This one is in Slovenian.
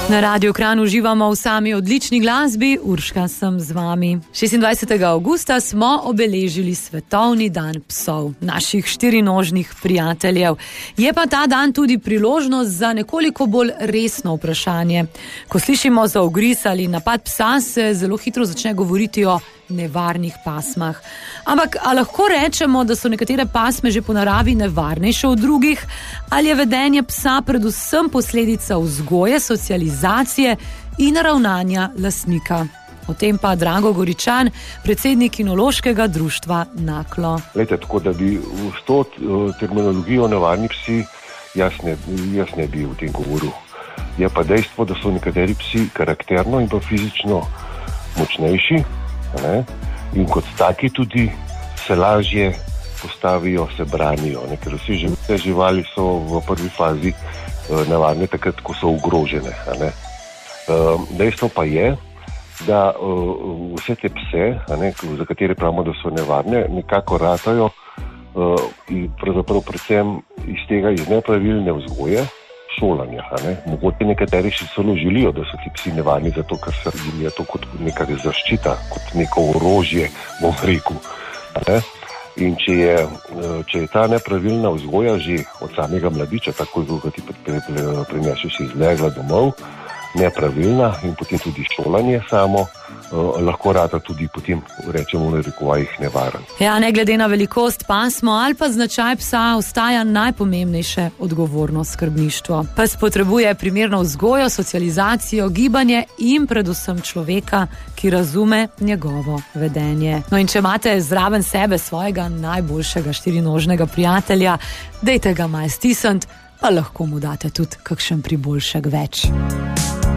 Na Radiu Kranj uživamo v sami odlični glasbi, Urška sem z vami. 26. avgusta smo obeležili Svetovni dan psov, naših štirinožnih prijateljev. Je pa ta dan tudi priložnost za nekoliko bolj resno vprašanje. Ko slišimo za ugriz ali napad psa, se zelo hitro začne govoriti o nevarnih pasmah. Ampak a lahko rečemo, da so nekatere pasme že po naravi nevarnejše od drugih, ali je vedenje psa predvsem posledica vzgoje, socializacije in ravnanja lastnika? O tem pa Drago Goričan, predsednik Kinološkega društva Naklo. Glejte, tako da bi s to terminologijo nevarni psi, jaz ne bi v tem govoril. Je pa dejstvo, da so nekateri psi karakterno in pa fizično močnejši, ne? In kot taki tudi se lažje postavijo, se branijo, ne? Ker vse živali so v prvi fazi nevarne takrat, ko so ogrožene. Ne? Dejstvo pa je, da vse te pse, za katere pravimo, da so nevarne, nekako ratajo in pravzaprav predvsem iz nepravilne vzgoje, šolanja. Mogoče nekateri še celo želijo, da so ti psi nevarni, zato ker se je to kot neka zaščita, kot neko orožje, bom rekel. In če je ta nepravilna vzgoja že od samega mladiča, tako ko ti prineseš iz legla domov, nepravilna in potem tudi šolanje samo, lahko rata tudi potem, rečemo v narekovajih, nevaren. Ja, ne glede na velikost, pasmo ali pa značaj psa ostaja najpomembnejše odgovorno skrbništvo. Pes potrebuje primerno vzgojo, socializacijo, gibanje in predvsem človeka, ki razume njegovo vedenje. No in če imate zraven sebe svojega najboljšega štirinožnega prijatelja, dejte ga malo stisniti, pa lahko mu date tudi kakšen priboljšek več.